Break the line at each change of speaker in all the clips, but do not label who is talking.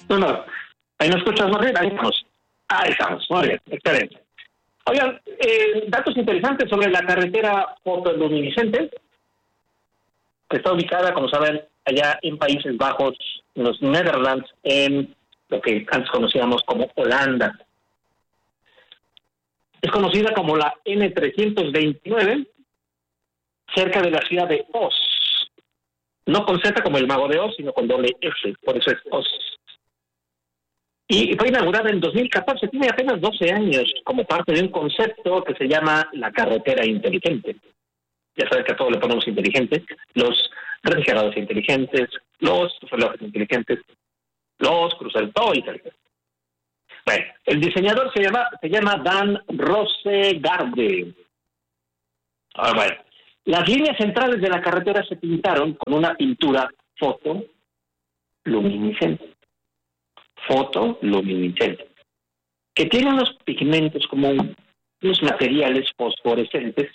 No, no. Ahí nos escuchas, Jorge. Ahí estamos. Ahí estamos. Muy bien. Excelente. Oigan, datos interesantes sobre la carretera fotoluminiscente, que está ubicada, como saben, allá en Países Bajos, en los Netherlands, en lo que antes conocíamos como Holanda. Es conocida como la N329, cerca de la ciudad de Oz. No con Z como el mago de Oz, sino con doble F, por eso es Oz. Y fue inaugurada en 2014, tiene apenas 12 años, como parte de un concepto que se llama la carretera inteligente. Ya sabes que a todo le ponemos inteligente, los refrigeradores inteligentes, los relojes inteligentes, los cruceros, todo inteligente. Bueno, el diseñador se llama Dan Rosegarde. Bueno, las líneas centrales de la carretera se pintaron con una pintura fotoluminiscente. Fotoluminiscente, que tiene unos pigmentos como unos materiales fosforescentes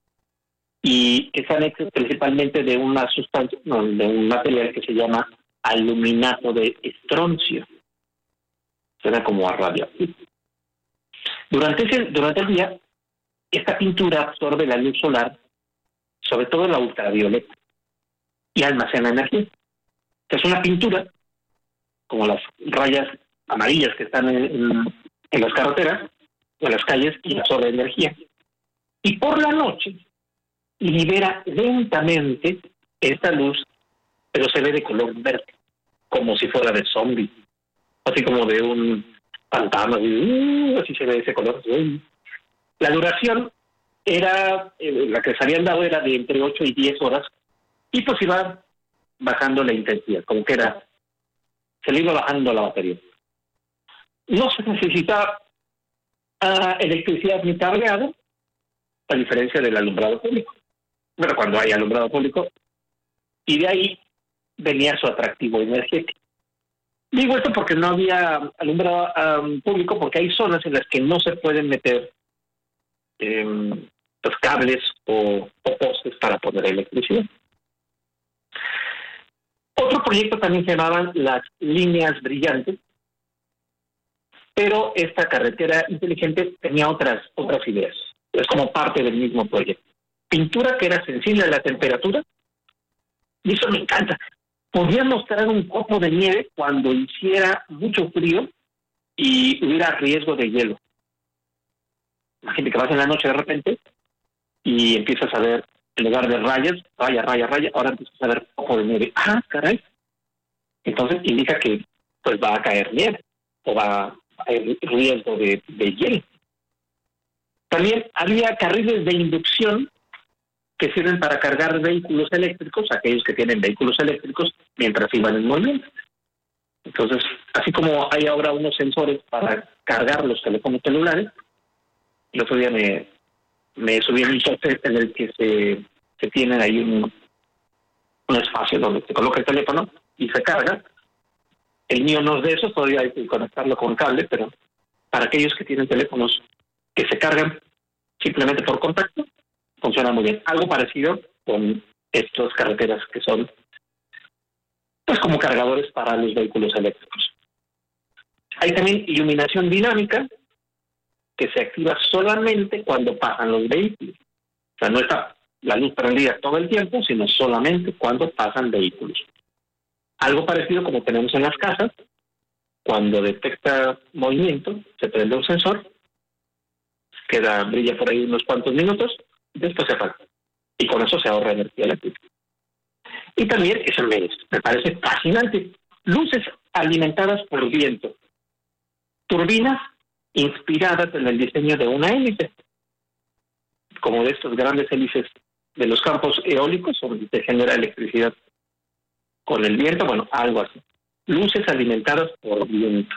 y que están hechos principalmente de una sustancia, no, de un material que se llama aluminato de estroncio. Suena como a radioactivo. Durante el día, esta pintura absorbe la luz solar, sobre todo la ultravioleta, y almacena energía. Es una pintura como las rayas amarillas que están en las carreteras o en las calles y absorbe energía. Y por la noche libera lentamente esta luz, pero se ve de color verde, como si fuera de zombie, así como de un fantasma, así se ve ese color. La duración era, la que se habían dado era de entre 8 y 10 horas, y pues iba bajando la intensidad, como que se le iba bajando la batería. No se necesita electricidad ni cableado, a diferencia del alumbrado público. Bueno, cuando hay alumbrado público, y de ahí venía su atractivo energético. Digo esto porque no había alumbrado público, porque hay zonas en las que no se pueden meter los cables o postes para poner electricidad. Otro proyecto también se llamaban las líneas brillantes, pero esta carretera inteligente tenía otras ideas. Es como parte del mismo proyecto. Pintura que era sensible a la temperatura, y eso me encanta. Podía mostrar un copo de nieve cuando hiciera mucho frío y hubiera riesgo de hielo. Imagínate que vas en la noche de repente y empiezas a ver, en lugar de rayas, raya, ahora empiezas a ver copo de nieve. Ah, caray. Entonces indica que pues va a caer nieve o va a haber riesgo de hielo. También había carriles de inducción que sirven para cargar vehículos eléctricos, aquellos que tienen vehículos eléctricos, mientras iban en movimiento. Entonces, así como hay ahora unos sensores para cargar los teléfonos celulares, el otro día me subí en un coche en el que se tiene ahí un espacio donde se coloca el teléfono y se carga. El mío no es de eso, todavía hay que conectarlo con cable, pero para aquellos que tienen teléfonos que se cargan simplemente por contacto, funciona muy bien. Algo parecido con estas carreteras que son pues como cargadores para los vehículos eléctricos. Hay también iluminación dinámica que se activa solamente cuando pasan los vehículos. O sea, no está la luz prendida todo el tiempo, sino solamente cuando pasan vehículos. Algo parecido como tenemos en las casas, cuando detecta movimiento, se prende un sensor, brilla por ahí unos cuantos minutos, después se apaga. Y con eso se ahorra energía eléctrica. Y también, eso me parece fascinante, luces alimentadas por viento, turbinas inspiradas en el diseño de una hélice, como de estos grandes hélices de los campos eólicos, donde se genera electricidad con el viento, bueno, algo así. Luces alimentadas por viento.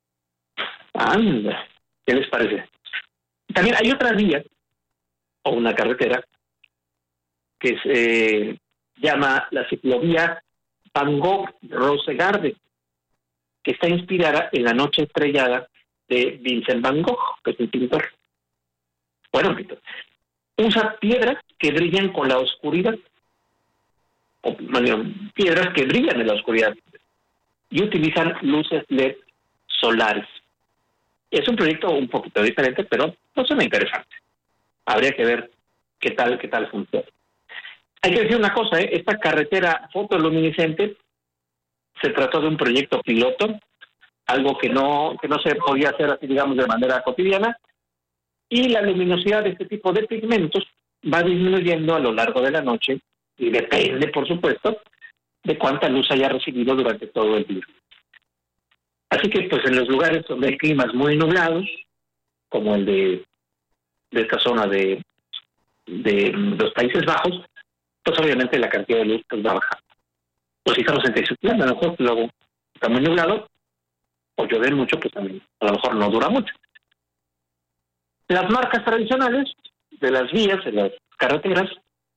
Anda, ¿qué les parece? También hay otra vía, o una carretera, que se llama la ciclovía Van Gogh Rosegarde, que está inspirada en La noche estrellada de Vincent Van Gogh, que es un pintor. Bueno, usa piedras que brillan con la oscuridad, o piedras que brillan en la oscuridad. y utilizan luces LED solares. Es un proyecto un poquito diferente, pero no suena interesante. Habría que ver qué tal funciona. Hay que decir una cosa, esta carretera fotoluminiscente se trató de un proyecto piloto, algo que no se podía hacer así, digamos, de manera cotidiana, y la luminosidad de este tipo de pigmentos va disminuyendo a lo largo de la noche y depende, por supuesto, de cuánta luz haya recibido durante todo el día. Así que, pues, en los lugares donde hay climas muy nublados, como el de esta zona de los Países Bajos, pues obviamente la cantidad de luz pues, va a bajar. Pues si estamos en Texutlán, a lo mejor luego está muy nublado, o llueve mucho, pues también a lo mejor no dura mucho. Las marcas tradicionales de las vías, de las carreteras,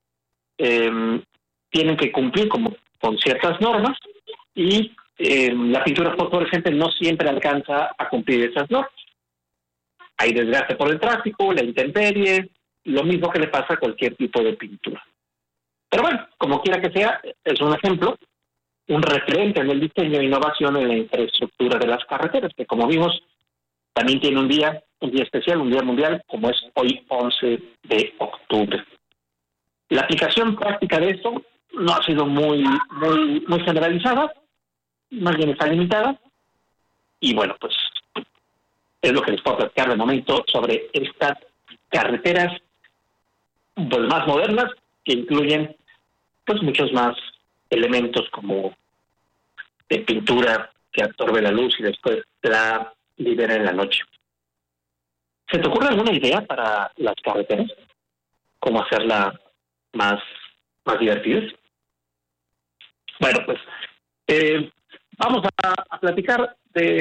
tienen que cumplir como con ciertas normas y la pintura fosforescente no siempre alcanza a cumplir esas normas. Hay desgaste por el tráfico, la intemperie, lo mismo que le pasa a cualquier tipo de pintura. Pero bueno, como quiera que sea, es un ejemplo, un referente en el diseño e innovación en la infraestructura de las carreteras, que como vimos, también tiene un día especial, un día mundial, como es hoy 11 de octubre. La aplicación práctica de esto no ha sido muy generalizada, más bien está limitada, y bueno, pues es lo que les puedo platicar de momento sobre estas carreteras pues más modernas, que incluyen pues muchos más elementos como de pintura que absorbe la luz y después la libera en la noche. ¿Se te ocurre alguna idea para las carreteras? ¿Cómo hacerla más divertidas? Bueno, pues vamos a platicar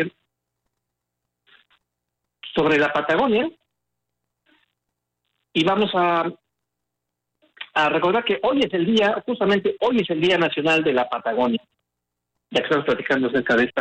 sobre la Patagonia y vamos a recordar que justamente hoy es el Día Nacional de la Patagonia. Ya que estamos platicando acerca de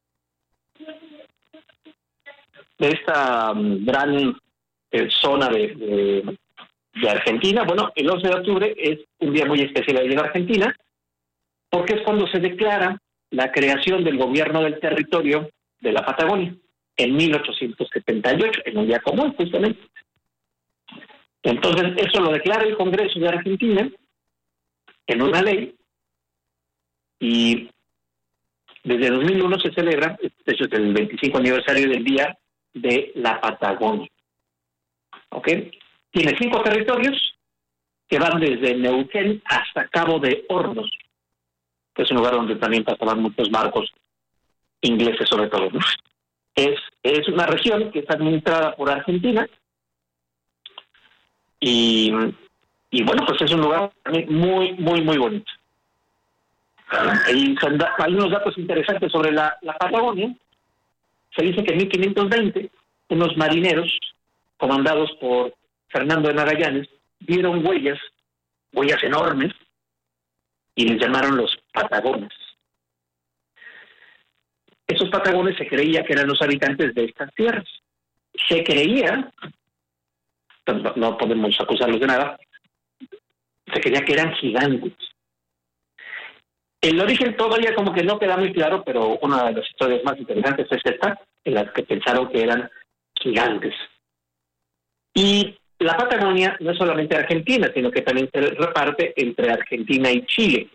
esta gran zona de Argentina. Bueno, el 11 de octubre es un día muy especial en Argentina, porque es cuando se declara la creación del gobierno del territorio de la Patagonia, en 1878, en un día común, justamente. Entonces, eso lo declara el Congreso de Argentina en una ley, y desde 2001 se celebra, de hecho es el 25 aniversario del Día de la Patagonia. ¿Ok? Tiene 5 territorios que van desde Neuquén hasta Cabo de Hornos, que es un lugar donde también pasaban muchos barcos ingleses sobre todo, ¿no? Es una región que está administrada por Argentina y bueno, pues es un lugar muy bonito. Hay unos datos interesantes sobre la Patagonia. Se dice que en 1520 unos marineros comandados por Fernando de Magallanes vieron huellas enormes y les llamaron los patagones. Esos patagones se creía que eran los habitantes de estas tierras. Se creía, no podemos acusarlos de nada, se creía que eran gigantes. El origen todavía como que no queda muy claro, pero una de las historias más interesantes es esta, en las que pensaron que eran gigantes. Y la Patagonia no es solamente Argentina, sino que también se reparte entre Argentina y Chile.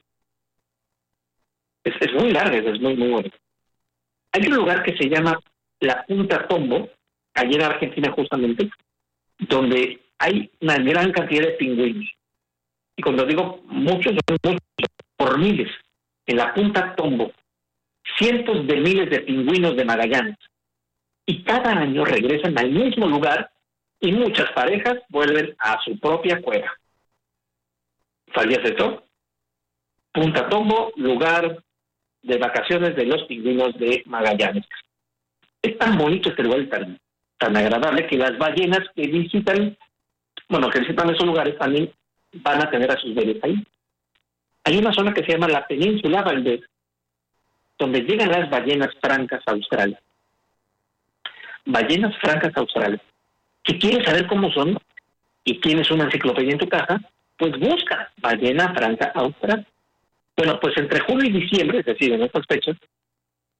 Es muy larga, es muy bonito. Hay un lugar que se llama la Punta Tombo, allí en Argentina justamente, donde hay una gran cantidad de pingüinos. Y cuando digo muchos, son muchos, por miles. En la Punta Tombo, cientos de miles de pingüinos de Magallanes. Y cada año regresan al mismo lugar y muchas parejas vuelven a su propia cueva. ¿Sabías esto? Punta Tombo, lugar de vacaciones de los pingüinos de Magallanes. Es tan bonito este lugar y tan agradable que las ballenas que visitan esos lugares también van a tener a sus bebés ahí. Hay una zona que se llama la Península Valdés, donde llegan las ballenas francas australes. Ballenas francas australes. Si quieres saber cómo son y tienes una enciclopedia en tu casa, pues busca ballena franca austral. Bueno, pues entre julio y diciembre, es decir, en estas fechas,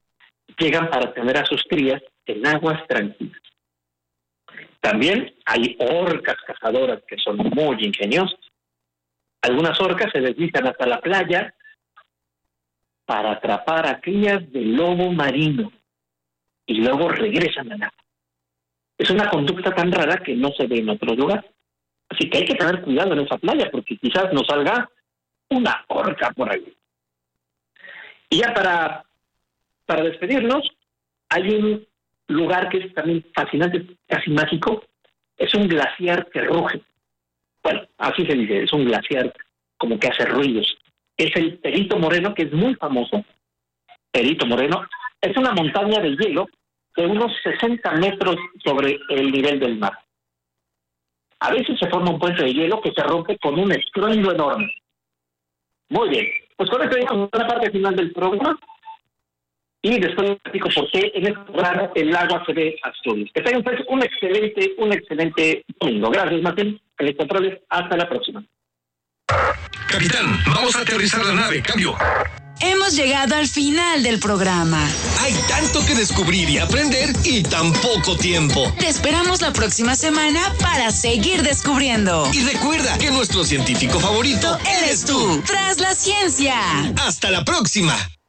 llegan para tener a sus crías en aguas tranquilas. También hay orcas cazadoras que son muy ingeniosas. Algunas orcas se deslizan hasta la playa para atrapar a crías de lobo marino y luego regresan al agua. Es una conducta tan rara que no se ve en otro lugar. Así que hay que tener cuidado en esa playa porque quizás nos salga una orca por ahí. Y ya para despedirnos, hay un lugar que es también fascinante, casi mágico. Es un glaciar que ruge. Bueno, así se dice, es un glaciar como que hace ruidos. Es el Perito Moreno, que es muy famoso. Perito Moreno es una montaña de hielo de unos 60 metros sobre el nivel del mar. A veces se forma un puente de hielo que se rompe con un estruendo enorme. Muy bien, pues con esto llegamos a la parte final del programa y después les explico por qué en este lugar el agua se ve azul. Que tengan pues un excelente domingo. Gracias, Martín. Controles. Hasta la próxima.
Capitán, vamos a aterrizar la nave. Cambio.
Hemos llegado al final del programa.
Hay tanto que descubrir y aprender y tan poco tiempo.
Te esperamos la próxima semana para seguir descubriendo.
Y recuerda que nuestro científico favorito eres tú.
Tras la ciencia.
Hasta la próxima.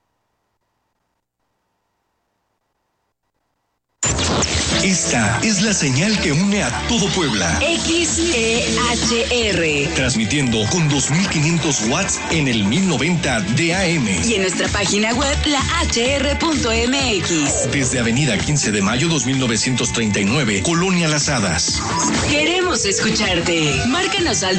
Esta es la señal que une a todo Puebla.
XEHR.
Transmitiendo con 2500 watts en el 1090 de AM.
Y en nuestra página web, lahr.mx.
Desde Avenida 15 de Mayo 2939, Colonia Las Hadas.
Queremos escucharte. Márcanos al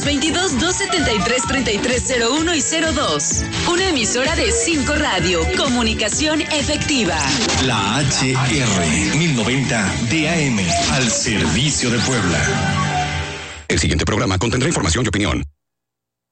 222-273-3301 y 02. Una emisora de 5 Radio. Comunicación efectiva.
La HR 1090 DAM, al servicio de Puebla.
El siguiente programa contendrá información y opinión.